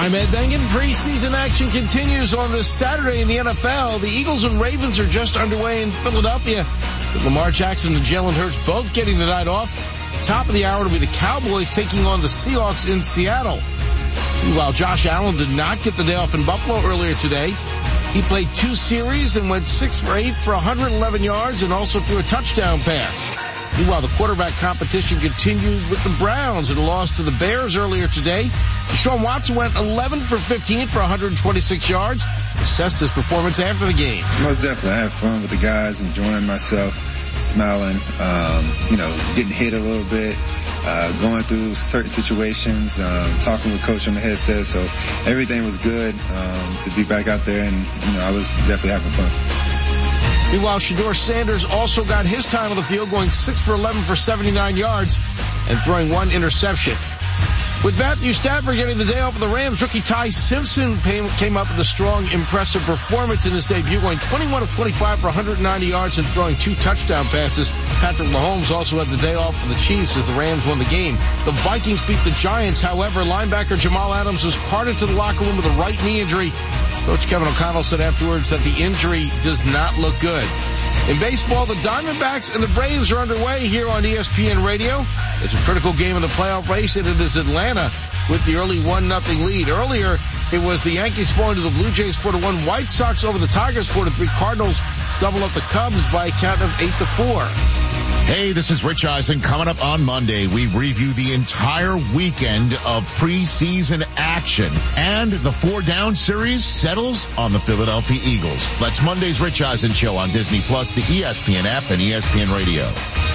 I'm Ed Bengen. Preseason action continues on this Saturday in the NFL. The Eagles and Ravens are just underway in Philadelphia, with Lamar Jackson and Jalen Hurts both getting the night off. Top of the hour will be the Cowboys taking on the Seahawks in Seattle. While Josh Allen did not get the day off in Buffalo earlier today, he played 2 series and went 6 for 8 for 111 yards and also threw a touchdown pass. Meanwhile, the quarterback competition continued with the Browns in a loss to the Bears earlier today. Deshaun Watson went 11 for 15 for 126 yards. Assessed his performance after the game. Most definitely. I had fun with the guys, enjoying myself, smiling, getting hit a little bit, going through certain situations, talking with Coach on the headset. So everything was good to be back out there, and, I was definitely having fun. Meanwhile, Shedeur Sanders also got his time on the field, going 6 for 11 for 79 yards and throwing 1 interception. With Matthew Stafford getting the day off of the Rams, rookie Ty Simpson came up with a strong, impressive performance in his debut, going 21 of 25 for 190 yards and throwing 2 touchdown passes. Patrick Mahomes also had the day off for the Chiefs as the Rams won the game. The Vikings beat the Giants. However, linebacker Jamal Adams was carted to the locker room with a right knee injury. Coach Kevin O'Connell said afterwards that the injury does not look good. In baseball, the Diamondbacks and the Braves are underway here on ESPN Radio. It's a critical game in the playoff race, and it is Atlanta with the early 1-0 lead. Earlier, it was the Yankees falling to the Blue Jays 4-1, White Sox over the Tigers 4-3, Cardinals double up the Cubs by a count of 8-4. Hey, this is Rich Eisen. Coming up on Monday, we review the entire weekend of preseason action. And the 4-down series settles on the Philadelphia Eagles. That's Monday's Rich Eisen Show on Disney+, the ESPN app, and ESPN Radio.